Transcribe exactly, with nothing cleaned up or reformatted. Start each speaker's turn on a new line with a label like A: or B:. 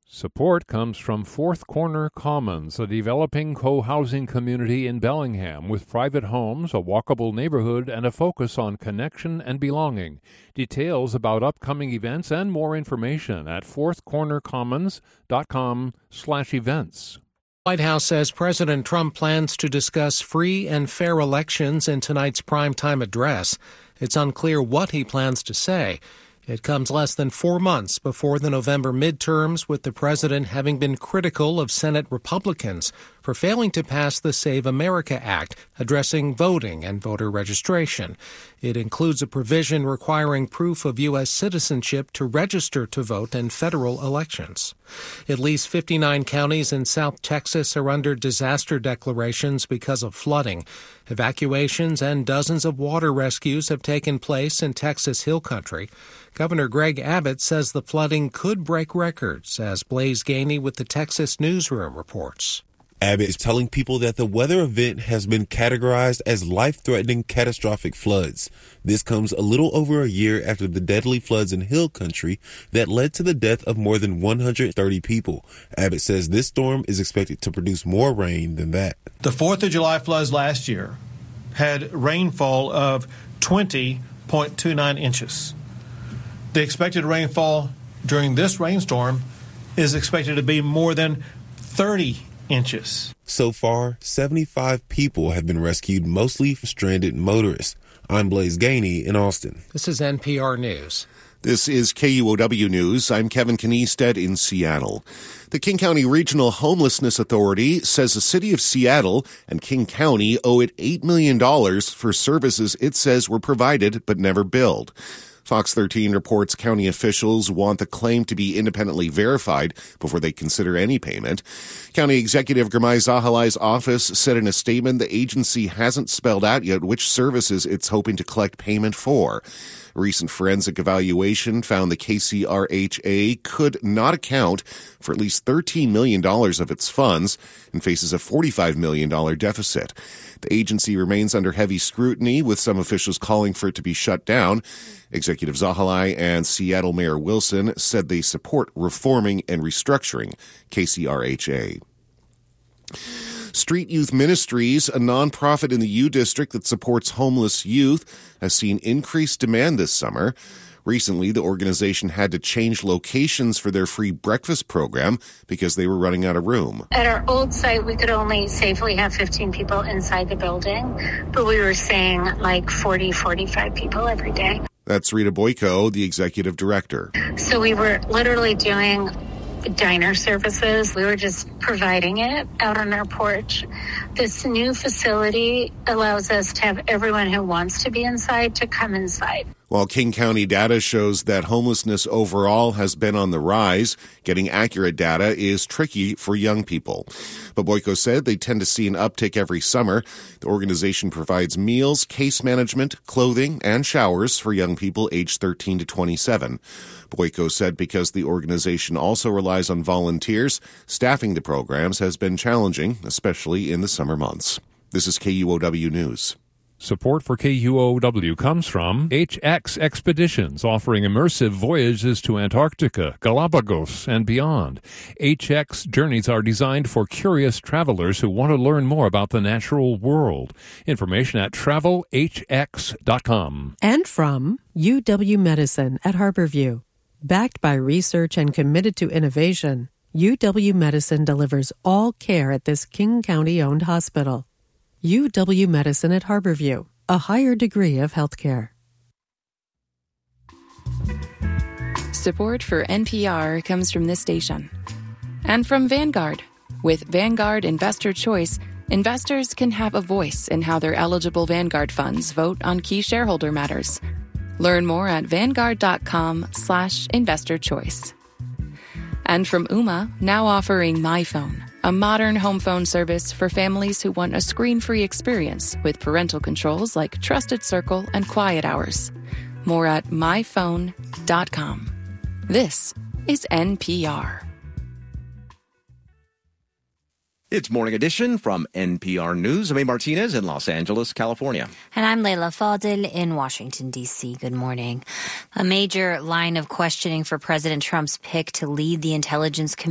A: Support comes from Fourth Corner Commons, a developing co-housing community in Bellingham with private homes, a walkable neighborhood, and a focus on connection and belonging. Details about upcoming events and more information at fourthcornercommons.com slash events.
B: The White House says President Trump plans to discuss free and fair elections in tonight's primetime address. It's unclear what he plans to say. It comes less than four months before the November midterms, with the president having been critical of Senate Republicans for failing to pass the Save America Act, addressing voting and voter registration. It includes a provision requiring proof of U S citizenship to register to vote in federal elections. At least fifty-nine counties in South Texas are under disaster declarations because of flooding. Evacuations and dozens of water rescues have taken place in Texas Hill Country. Governor Greg Abbott says the flooding could break records, as Blaise Gainey with the Texas Newsroom reports.
C: Abbott is telling people that the weather event has been categorized as life-threatening catastrophic floods. This comes a little over a year after the deadly floods in Hill Country that led to the death of more than one hundred thirty people. Abbott says this storm is expected to produce more rain than that.
D: The fourth of July floods last year had rainfall of twenty point two nine inches. The expected rainfall during this rainstorm is expected to be more than thirty inches.
C: So far, seventy-five people have been rescued, mostly stranded motorists. I'm Blaise Gainey in Austin.
B: This is N P R News.
E: This is K U O W News. I'm Kevin Kniested in Seattle. The King County Regional Homelessness Authority says the city of Seattle and King County owe it eight million dollars for services it says were provided but never billed. Fox thirteen reports county officials want the claim to be independently verified before they consider any payment. County Executive Gurmai Zahalai's office said in a statement the agency hasn't spelled out yet which services it's hoping to collect payment for. A recent forensic evaluation found the K C R H A could not account for at least thirteen million dollars of its funds and faces a forty-five million dollars deficit. The agency remains under heavy scrutiny, with some officials calling for it to be shut down. Executive Zahalai and Seattle Mayor Wilson said they support reforming and restructuring K C R H A. Street Youth Ministries, a nonprofit in the U District that supports homeless youth, has seen increased demand this summer. Recently, the organization had to change locations for their free breakfast program because they were running out of room.
F: At our old site, we could only safely have fifteen people inside the building, but we were seeing like forty, forty-five people every day.
E: That's Rita Boyko, the executive director.
F: So we were literally doing diner services. We were just providing it out on our porch. This new facility allows us to have everyone who wants to be inside to come inside.
E: While King County data shows that homelessness overall has been on the rise, getting accurate data is tricky for young people. But Boyko said they tend to see an uptick every summer. The organization provides meals, case management, clothing, and showers for young people aged thirteen to twenty-seven. Boyko said because the organization also relies on volunteers, staffing the programs has been challenging, especially in the summer months. This is K U O W News.
A: Support for K U O W comes from H X Expeditions, offering immersive voyages to Antarctica, Galapagos, and beyond. H X journeys are designed for curious travelers who want to learn more about the natural world. Information at travel h x dot com.
G: And from U W Medicine at Harborview. Backed by research and committed to innovation, U W Medicine delivers all care at this King County-owned hospital. U W Medicine at Harborview, a higher degree of healthcare.
H: Support for N P R comes from this station. And from Vanguard. With Vanguard Investor Choice, investors can have a voice in how their eligible Vanguard funds vote on key shareholder matters. Learn more at vanguard.com slash investor choice. And from Ooma, now offering MyPhone, a modern home phone service for families who want a screen-free experience with parental controls like Trusted Circle and Quiet Hours. More at my phone dot com. This is N P R.
I: It's Morning Edition from N P R News. I'm A. Martinez in Los Angeles, California.
J: And I'm Leila Fadel in Washington, D C. Good morning. A major line of questioning for President Trump's pick to lead the intelligence community